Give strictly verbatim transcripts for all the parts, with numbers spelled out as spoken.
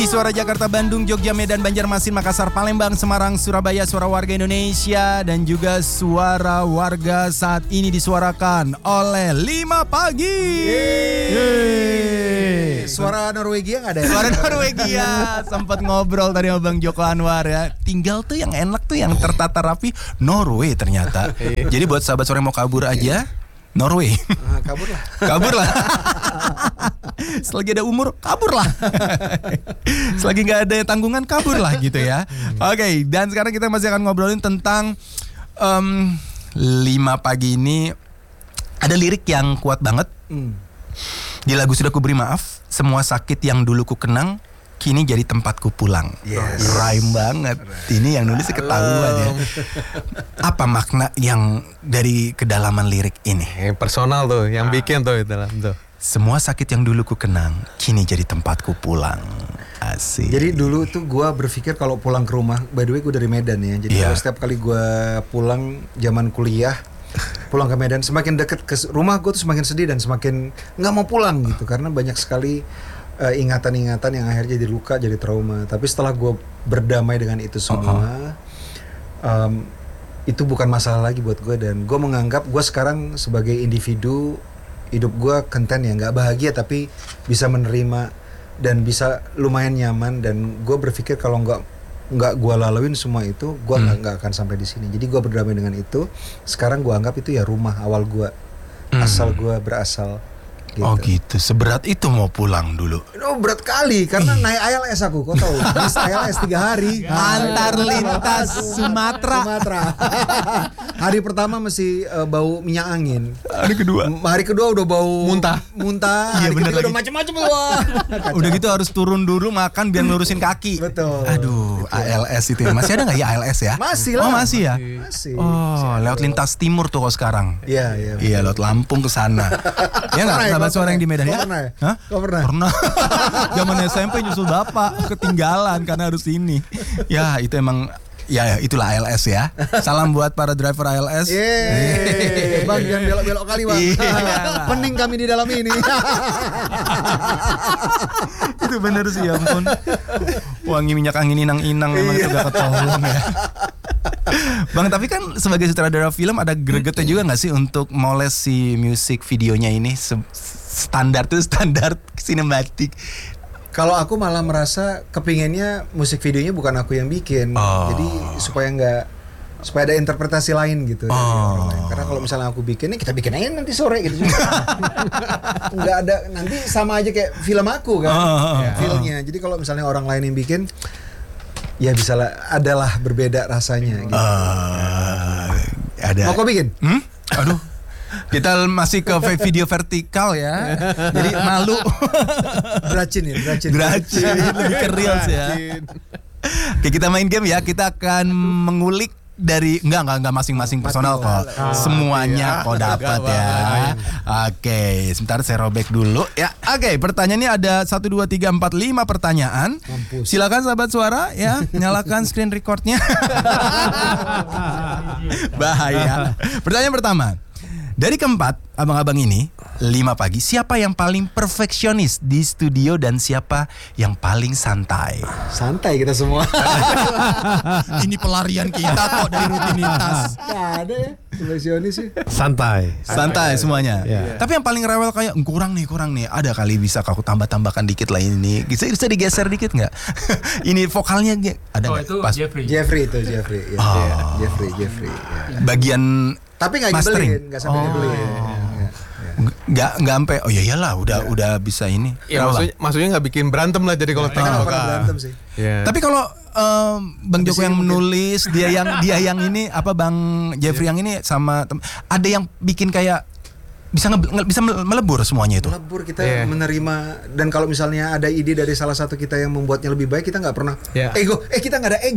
Ini suara Jakarta, Bandung, Jogja, Medan, Banjarmasin, Makassar, Palembang, Semarang, Surabaya, suara warga Indonesia dan juga suara warga saat ini disuarakan oleh Lima Pagi. Yeay. Suara Norwegia nggak ada? Suara Norwegia. Sempat ngobrol tadi sama Bang Joko Anwar ya. Tinggal tuh yang enak tuh yang tertata rapi Norway ternyata. Jadi buat sahabat sore mau kabur aja, Norway. Ah, kabur lah. Kabur lah. Selagi ada umur, kabur lah. Selagi nggak ada tanggungan, kabur lah gitu ya. Oke, okay, dan sekarang kita masih akan ngobrolin tentang um, Lima Pagi ini. Ada lirik yang kuat banget. Hmm. Di lagu Sudah Kuberi Maaf, semua sakit yang dulu ku kenang kini jadi tempatku pulang. Yes. Rhyme banget. Ini yang nulis ketahuan ya. Apa makna yang dari kedalaman lirik ini? Yang personal tuh, yang ah. bikin tuh dalam tuh. Semua sakit yang dulu ku kenang kini jadi tempatku pulang. Asik. Jadi dulu tuh gue berpikir kalau pulang ke rumah, by the way gue dari Medan ya. Jadi yeah. setiap kali gue pulang zaman kuliah, pulang ke Medan, semakin deket ke rumah gue tuh semakin sedih dan semakin nggak mau pulang gitu, karena banyak sekali uh, ingatan-ingatan yang akhirnya jadi luka, jadi trauma. Tapi setelah gue berdamai dengan itu semua, uh-huh. um, itu bukan masalah lagi buat gue, dan gue menganggap gue sekarang sebagai individu, hidup gue konten ya, nggak bahagia tapi bisa menerima dan bisa lumayan nyaman, dan gue berpikir kalau nggak nggak gue laluin semua itu, gue nggak hmm. nggak akan sampai di sini. Jadi gue berdamai dengan itu. Sekarang gue anggap itu ya rumah awal gue, hmm. asal gue berasal. Gitu. Oh gitu, seberat itu mau pulang dulu. Oh berat kali, karena naik I L S aku, kau tahu. Bis I L S tiga hari. Antar lintas Sumatera. Sumatera. Hari pertama masih uh, bau minyak angin. Hari kedua. Hari kedua udah bau muntah. Muntah. Iya bener lagi. Udah macam-macam wah. Udah gitu harus turun dulu makan biar ngurusin kaki. Betul. Aduh, betul. A L S itu ya. Masih ada nggak ya A L S ya? Masih lah. Oh masih ya. Masih. Oh, lewat lintas timur tuh kok sekarang. Iya iya. Iya lewat Lampung ke sana. Ya nggak? Sahabat suara yang di Medan ya? Pernah ya? Hah? Kau pernah? Pernah. Zaman S M P nyusul bapak, ketinggalan karena harus ini. Ya itu emang, ya itulah A L S ya. Salam buat para driver A L S. Yeay. Bang jangan belok-belok kali bang. Pening kami di dalam ini. Itu bener sih ya ampun. Wangi minyak angin inang-inang memang itu gak ketolong ya. Bang, tapi kan sebagai sutradara film ada gregetnya juga gak sih untuk moles si musik videonya ini? Standar tuh standar sinematik. Kalau aku malah merasa kepinginnya musik videonya bukan aku yang bikin, oh. jadi supaya nggak supaya ada interpretasi lain gitu. Oh. Ya, karena kalau misalnya aku bikin, kita bikin aja nanti sore gitu. Nggak ada, nanti sama aja kayak film aku kan, oh. ya, filmnya. Jadi kalau misalnya orang lain yang bikin, ya bisa lah, adalah berbeda rasanya. Gitu. Uh, ada. Mau kau bikin? Hmm? Aduh. Kita masih ke video vertikal ya. Jadi malu. Dracin ya, dracin. Dracin lebih ke reels ya. Oke, kita main game ya. Kita akan mengulik dari enggak enggak enggak masing-masing personal kok. Oh, semuanya iya. Kok dapat ya. Oke, sebentar saya robek dulu ya. Oke, pertanyaannya ada satu dua tiga empat lima pertanyaan. Mampus. Silakan sahabat suara ya, nyalakan screen recordnya. Bahaya. Pertanyaan pertama. Dari keempat abang-abang ini, Lima Pagi, siapa yang paling perfeksionis di studio dan siapa yang paling santai? Santai kita semua. Ini pelarian kita kok dari rutinitas. Gak ada ya perfeksionis sih. Santai. Santai semuanya. Yeah. Tapi yang paling rewel kayak kurang nih, kurang nih. Ada kali bisa aku tambah-tambahkan dikit lah ini. Bisa bisa digeser dikit nggak? Ini vokalnya ada nggak? Oh itu Pas. Jeffrey. Jeffrey itu Jeffrey. Ya, oh. ya. Jeffrey Jeffrey. Ya. Bagian tapi nggak nyebelin, nggak sampai oh. nyebelin. Ya, ya. Nggak nggak sampai. Oh ya iyalah, udah ya. udah bisa ini. Ya, maksudnya maksudnya nggak bikin berantem lah jadi kalau ya, kan pernah berantem sih. Yeah. Tapi kalau um, Bang Joko yang menulis, dia yang dia yang ini apa Bang Jeffrey yeah. yang ini sama tem- ada yang bikin kayak bisa nge- bisa melebur semuanya itu. Melebur kita yeah. menerima, dan kalau misalnya ada ide dari salah satu kita yang membuatnya lebih baik, kita nggak pernah yeah. ego. Eh kita nggak ada ego.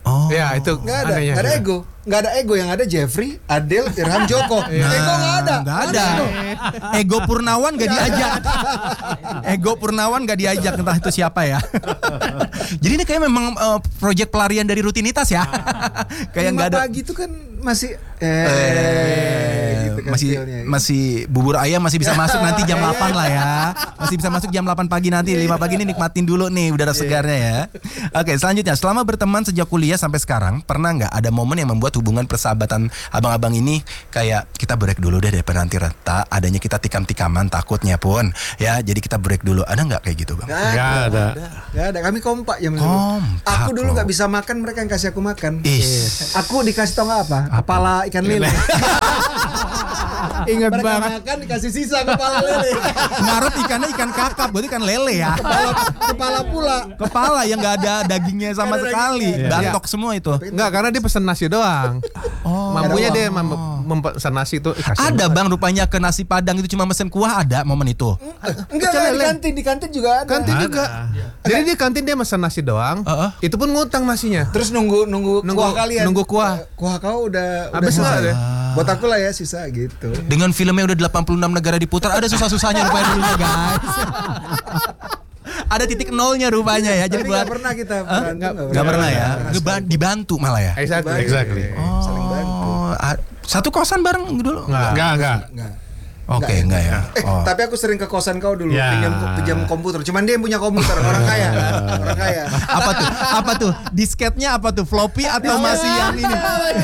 Oh. Ya itu Nggak ada, anehnya. nggak ada ego, nggak ada ego. Yang ada Jeffrey, Adel, Irham Joko. Ego nggak ada, Nggak ada. Ego Purnawan gak diajak. Ego Purnawan gak diajak, entah itu siapa ya. Jadi ini kayak memang uh, proyek pelarian dari rutinitas ya. Kayak nggak ada. Pagi itu kan masih eh, Eh, gitu kan masih feelnya. masih bubur ayam masih bisa masuk nanti jam delapan lah ya. Masih bisa masuk jam delapan pagi nanti, lima pagi ini nikmatin dulu nih udara segarnya ya. Oke, selanjutnya selama berteman sejak kuliah sampai sekarang, pernah nggak ada momen yang membuat hubungan persahabatan abang-abang ini kayak kita break dulu deh daripada nanti retak, adanya kita tikam-tikaman takutnya pun ya. Jadi kita break dulu. Ada nggak kayak gitu, Bang? Nggak ada. Nggak ada. Kami kompak ya. Kompak Aku dulu loh. nggak bisa makan, mereka yang kasih aku makan. Is. Aku dikasih tau nggak apa? Kepala ikan lele. Ingat Mereka banget. makan dikasih sisa kepala lele. Ngarep ikannya ikan kakap, berarti ikan lele ya. Kepala, kepala pula. Kepala yang nggak ada dagingnya sama Nggak ada sekali, dagingnya. batok semua itu. Enggak, karena dia pesan nasi doang. Oh. Mampunya Ada dia mem- mempesan nasi itu. kasih Ada doang. Bang rupanya ke nasi padang itu cuma mesen kuah, ada momen itu. Enggak, enggak di kantin, di kantin juga ada. Kantin juga. Jadi di kantin dia pesan nasi doang. Heeh. Itu pun ngutang nasinya. Terus nunggu nunggu, Nunggu- kuah kalian. nunggu kuah. Eh, Kuah kau udah Habis udah nggak selesai. deh? Buat aku lah ya sisa gitu. Dengan filmnya udah delapan puluh enam negara diputar, ada susah-susahnya rupanya dulunya guys. Ada titik nolnya rupanya ya. Jadi Tapi buat nggak pernah kita Hah? berantem, Nggak pernah ya. Ngeba- dibantu malah ya. Exactly. Exactly. Oh, Saling bantu. a- satu kosan bareng dulu. Enggak. Enggak, enggak. Enggak. Oke, enggak ya. Eh, Oh. tapi aku sering ke kosan kau dulu, Ya. pinjam pinjam komputer. Cuman dia yang punya komputer, orang kaya, orang kaya. Apa tuh? Apa tuh? Disketnya apa tuh? Floppy atau masih yang ini?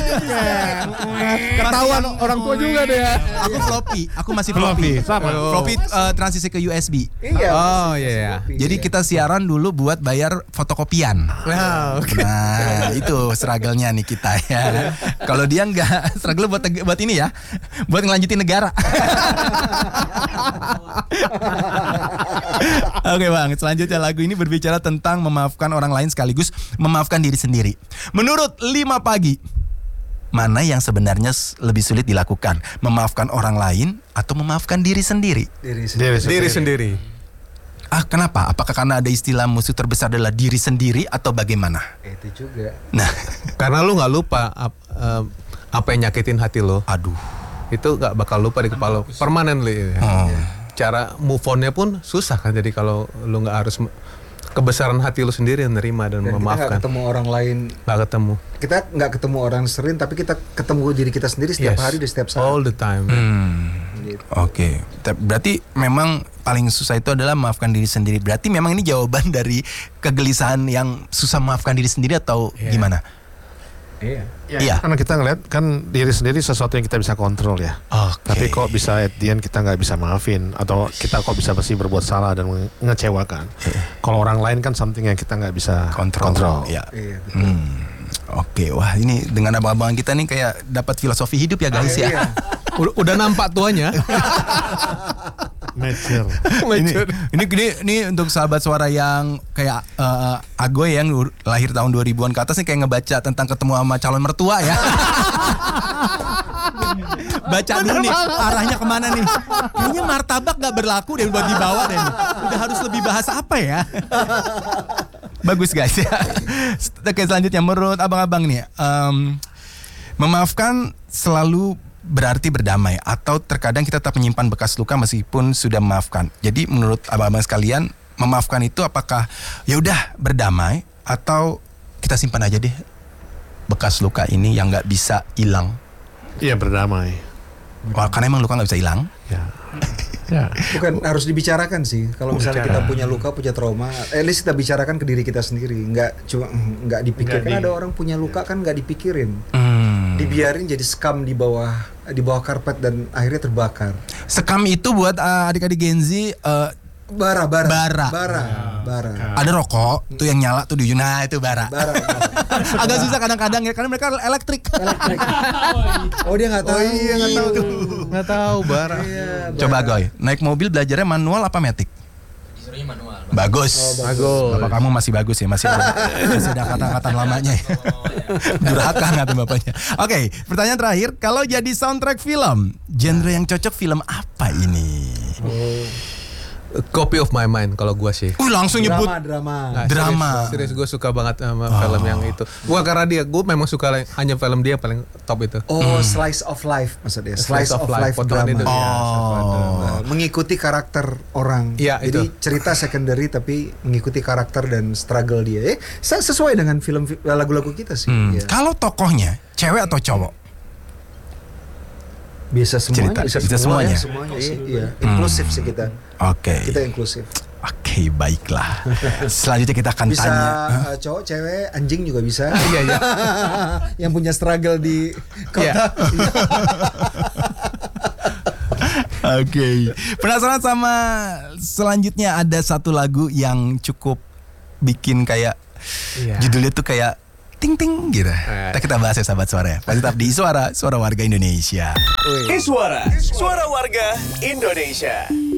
Ketahuan orang tua juga deh ya. Aku floppy, aku masih Floppy, floppy. sama. Floppy uh, transisi ke U S B. Iya. Oh iya. Jadi kita siaran dulu buat bayar fotokopian. Wow. Nah, itu struggle-nya nih kita ya. Kalau dia enggak, struggle buat buat ini ya. Buat ngelanjutin negara. Oke Bang, selanjutnya lagu ini berbicara tentang memaafkan orang lain sekaligus memaafkan diri sendiri. Menurut Lima Pagi, mana yang sebenarnya s- lebih sulit dilakukan? Memaafkan orang lain atau memaafkan diri sendiri? Diri sendiri. Diri Diri sendiri. sendiri. Ah, kenapa? Apakah karena ada istilah musuh terbesar adalah diri sendiri atau bagaimana? Itu juga. Nah, Karena lu nggak lupa ap- eh, apa yang nyakitin hati lo. aduh. Itu nggak bakal lupa di kepala lo. Permanently. Oh. Cara move on-nya pun susah kan. Jadi kalau lu nggak harus me- kebesaran hati lu sendiri yang nerima dan, Dan kita nggak memaafkan. ketemu orang lain. Nggak ketemu. Kita nggak ketemu orang sering, tapi kita ketemu diri kita sendiri setiap Yes. hari di setiap saat. All the time. Hmm. Gitu. Oke, Te- berarti memang paling susah itu adalah maafkan diri sendiri. Berarti memang ini jawaban dari kegelisahan yang susah maafkan diri sendiri atau Iya. gimana? Iya. Ya, Iya. Karena kita ngeliat kan diri sendiri sesuatu yang kita bisa kontrol ya. Oke. Tapi kok bisa at the end kita nggak bisa maafin atau kita kok bisa pasti berbuat salah dan mengecewakan. Kalau orang lain kan something yang kita nggak bisa kontrol? kontrol. Ya. Iya. betul. Hmm. Oke, wah ini dengan abang-abang kita nih kayak dapat filosofi hidup ya guys ya. Iya. Udah, udah nampak tuanya. Mature. ini, ini ini ini untuk sahabat suara yang kayak eh, Agoy yang ur- lahir tahun dua ribuan ke atas nih kayak ngebaca tentang ketemu sama calon mertua ya. Baca dulu nih arahnya kemana nih. Kayaknya martabak gak berlaku deh buat dibawa deh. Udah harus lebih bahasa apa ya. Bagus guys ya. Oke, selanjutnya menurut abang-abang nih, em, memaafkan selalu berarti berdamai atau terkadang kita tetap menyimpan bekas luka meskipun sudah memaafkan. Jadi menurut abang-abang sekalian, memaafkan itu apakah ya udah berdamai atau kita simpan aja deh bekas luka ini yang nggak bisa hilang? Iya, berdamai. Wah, karena emang luka nggak bisa hilang. Ya. Ya. Bukan harus dibicarakan sih. Kalau misalnya Bicara. kita punya luka, punya trauma, at least kita bicarakan ke diri kita sendiri. Nggak cuma nggak dipikirkan. Nggak di- Ada orang punya luka kan nggak dipikirin. Hmm. Dibiarin jadi skam di bawah di bawah karpet dan akhirnya terbakar. Sekam itu buat uh, adik-adik Gen Z uh, Bara, bara, Bara. bara, bara, ada rokok tuh yang nyala tuh di ujung. Nah itu bara. bara. Agak susah kadang-kadang ya karena mereka elektrik. Elektrik. Oh dia nggak tahu. Oh iya nggak tahu tuh. Nggak tahu bara. Iya, bara. Coba Goy, naik mobil belajarnya manual apa matic? Disuruhnya manual. Bagus. Oh, Bagus. Bapak kamu masih bagus ya, masih ada, masih ada kata-kata lamanya ya. Durhaka nggak tuh bapaknya. Oke, pertanyaan terakhir, kalau jadi soundtrack film, genre yang cocok film apa ini? Copy of My Mind kalau gue sih. Uh langsung nyebut Drama, drama. Nah, Drama. Serius, serius gue suka banget sama film yang itu. Gue karena dia, gue memang suka hanya film dia paling top itu. Oh, slice of life maksudnya. Slice, of, life, potongan drama. Indonesia. Oh. Nah, mengikuti karakter orang. Iya, Jadi itu. cerita secondary tapi mengikuti karakter dan struggle dia. Eh, se- sesuai dengan film lagu-lagu kita sih. Hmm. Iya. Kalau tokohnya cewek atau cowok? Biasa semuanya, Cerita, bisa semuanya. semuanya sih. Iya, inklusif sih kita. Oke. Kita inklusif. Oke, baiklah. Selanjutnya kita akan Bisa tanya. uh, cowok, cewek, anjing juga bisa. Iya, iya. Yang punya struggle di kota. Oke. Penasaran sama selanjutnya ada satu lagu yang cukup bikin kayak Iya. judulnya tuh kayak ting ting gitu. Eh. Kita kita bahas ya sahabat suara ya. Masih tetap di suara suara warga Indonesia. Suara, suara warga Indonesia.